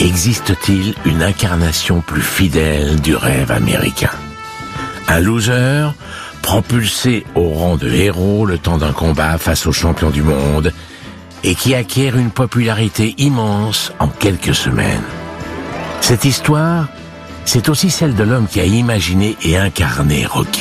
Existe-t-il une incarnation plus fidèle du rêve américain? Un loser, propulsé au rang de héros le temps d'un combat face aux champions du monde et qui acquiert une popularité immense en quelques semaines. Cette histoire, c'est aussi celle de l'homme qui a imaginé et incarné Rocky.